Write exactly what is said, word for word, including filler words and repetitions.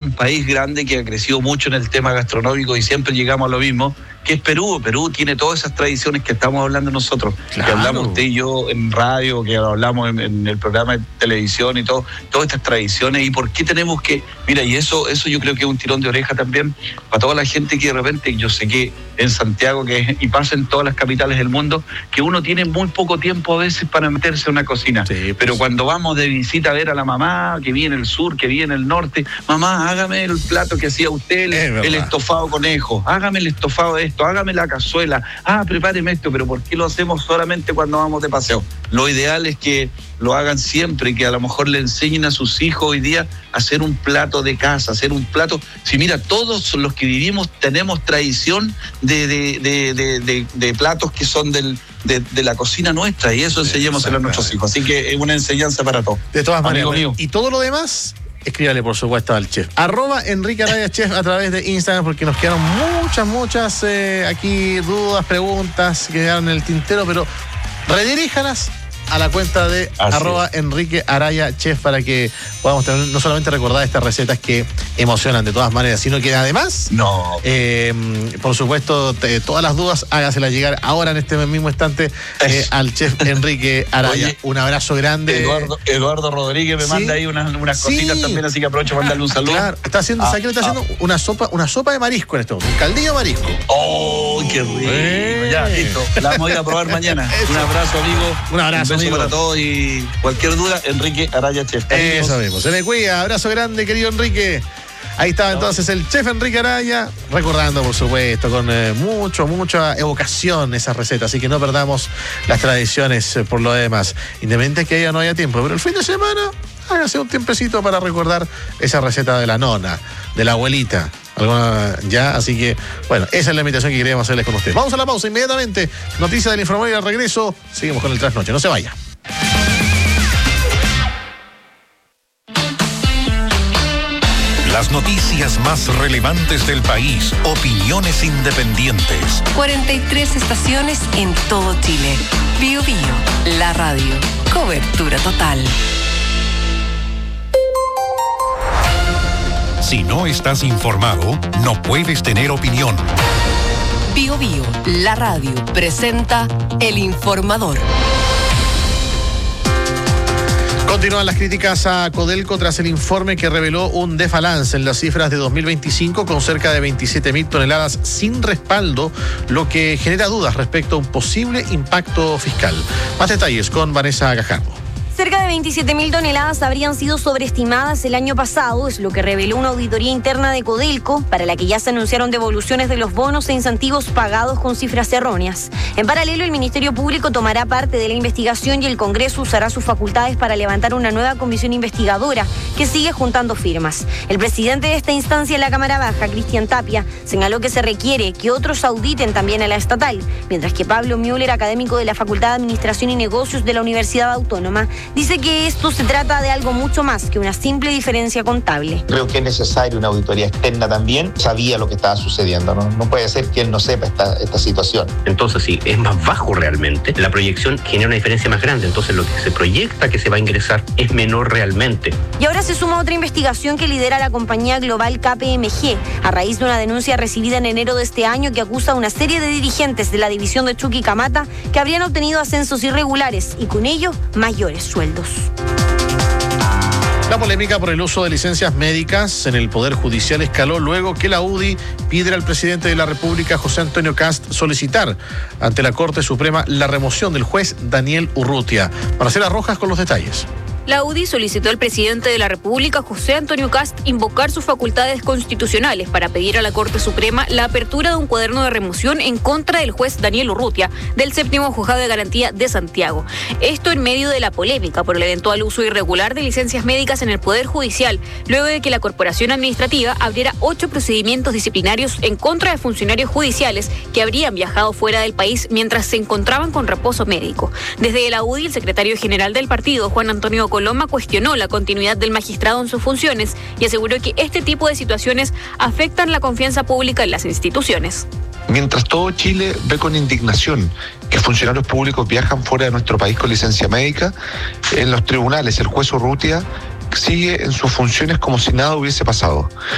un país grande que ha crecido mucho en el tema gastronómico y siempre llegamos a lo mismo, que es Perú. Perú tiene todas esas tradiciones que estamos hablando nosotros, claro, que hablamos usted y yo en radio, que hablamos en, en el programa de televisión y todo, todas estas tradiciones. ¿Y por qué tenemos que...? Mira, y eso eso yo creo que es un tirón de oreja también para toda la gente que de repente, yo sé que en Santiago, que y pasa en todas las capitales del mundo, que uno tiene muy poco tiempo a veces para meterse en una cocina. Sí, pues. Pero cuando vamos de visita a ver a la mamá, que vive en el sur, que vive en el norte, mamá, hágame el plato que hacía usted, el, el estofado conejo, hágame el estofado de esto, hágame la cazuela, ah, prepáreme esto. Pero ¿por qué lo hacemos solamente cuando vamos de paseo? Lo ideal es que lo hagan siempre, que a lo mejor le enseñen a sus hijos hoy día a hacer un plato de casa, hacer un plato. Si mira, todos los que vivimos tenemos tradición de, de, de, de, de, de platos que son del, de, de la cocina nuestra, y eso enseñémoselo a nuestros hijos. Así que es una enseñanza para todos. De todas maneras, mío. Y todo lo demás, escríbale por supuesto al chef. Arroba Enrique Araya Chef a través de Instagram, porque nos quedaron muchas, muchas eh, aquí dudas, preguntas que quedaron en el tintero, pero rediríjalas a la cuenta de Así arroba es. Enrique Araya Chef, para que podamos tener, no solamente recordar estas recetas que emocionan de todas maneras, sino que además, no. eh, por supuesto, te, todas las dudas hágaselas llegar ahora en este mismo instante eh, al chef Enrique Araya. Oye, un abrazo grande. Eduardo, Eduardo Rodríguez me ¿Sí? manda ahí unas, unas sí. cositas también, así que aprovecho para mandarle un saludo. Claro, está haciendo, ah, ¿sabes qué le está ah. haciendo? Una sopa, una sopa de marisco en este momento, un caldillo de marisco. ¡Oh, qué rico! Eh. Ya, listo. La vamos a ir a probar mañana. Un abrazo, amigo. Un abrazo, un beso amigo. para todos, y cualquier duda, Enrique Araya Chef. Eso mismo. Se me cuida. Abrazo grande, querido Enrique. Ahí está entonces el chef Enrique Araya, recordando, por supuesto, con eh, mucho, mucha evocación esas recetas, así que no perdamos las tradiciones eh, por lo demás, independientemente que haya no haya tiempo, pero el fin de semana hágase un tiempecito para recordar esa receta de la nona, de la abuelita, alguna ya, así que, bueno, esa es la invitación que queríamos hacerles con ustedes. Vamos a la pausa inmediatamente, noticias del Informario y al regreso, seguimos con el Trasnoche, no se vaya. Las noticias más relevantes del país, opiniones independientes. cuarenta y tres estaciones en todo Chile. Bio Bio, la radio. Cobertura total. Si no estás informado, no puedes tener opinión. Bio Bio, la radio, presenta El Informador. Continúan las críticas a Codelco tras el informe que reveló un desbalance en las cifras de dos mil veinticinco con cerca de veintisiete mil toneladas sin respaldo, lo que genera dudas respecto a un posible impacto fiscal. Más detalles con Vanessa Gajardo. Cerca de veintisiete mil toneladas habrían sido sobreestimadas el año pasado, es lo que reveló una auditoría interna de Codelco, para la que ya se anunciaron devoluciones de los bonos e incentivos pagados con cifras erróneas. En paralelo, el Ministerio Público tomará parte de la investigación y el Congreso usará sus facultades para levantar una nueva comisión investigadora que sigue juntando firmas. El presidente de esta instancia en la Cámara Baja, Cristian Tapia, señaló que se requiere que otros auditen también a la estatal, mientras que Pablo Müller, académico de la Facultad de Administración y Negocios de la Universidad Autónoma, dice que esto se trata de algo mucho más que una simple diferencia contable. Creo que es necesaria una auditoría externa también. Sabía lo que estaba sucediendo, ¿no? No puede ser que él no sepa esta, esta situación. Entonces, sí, es más bajo realmente. La proyección genera una diferencia más grande. Entonces, lo que se proyecta que se va a ingresar es menor realmente. Y ahora se suma otra investigación que lidera la compañía global K P M G, a raíz de una denuncia recibida en enero de este año que acusa a una serie de dirigentes de la división de Chuquicamata que habrían obtenido ascensos irregulares y con ello mayores sueldos. La polémica por el uso de licencias médicas en el Poder Judicial escaló luego que la U D I pidiera al presidente de la República, José Antonio Kast, solicitar ante la Corte Suprema la remoción del juez Daniel Urrutia. Marcela Rojas con los detalles. La U D I solicitó al presidente de la República, José Antonio Kast, invocar sus facultades constitucionales para pedir a la Corte Suprema la apertura de un cuaderno de remoción en contra del juez Daniel Urrutia, del séptimo Juzgado de Garantía de Santiago. Esto en medio de la polémica por el eventual uso irregular de licencias médicas en el Poder Judicial, luego de que la Corporación Administrativa abriera ocho procedimientos disciplinarios en contra de funcionarios judiciales que habrían viajado fuera del país mientras se encontraban con reposo médico. Desde la U D I, el secretario general del partido, Juan Antonio Coloma, cuestionó la continuidad del magistrado en sus funciones y aseguró que este tipo de situaciones afectan la confianza pública en las instituciones. Mientras todo Chile ve con indignación que funcionarios públicos viajan fuera de nuestro país con licencia médica, en los tribunales el juez Urrutia sigue en sus funciones como si nada hubiese pasado.